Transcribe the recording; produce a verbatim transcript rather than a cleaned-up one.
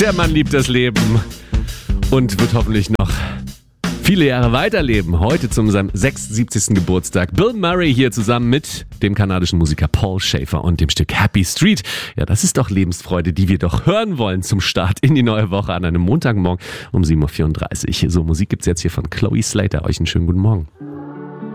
Der Mann liebt das Leben und wird hoffentlich noch viele Jahre weiterleben. Heute zum seinem sechsundsiebzigsten Geburtstag. Bill Murray hier zusammen mit dem kanadischen Musiker Paul Shaffer und dem Stück Happy Street. Ja, das ist doch Lebensfreude, die wir doch hören wollen zum Start in die neue Woche an einem Montagmorgen um sieben Uhr vierunddreißig. So, Musik gibt's jetzt hier von Chloe Slater. Euch einen schönen guten Morgen.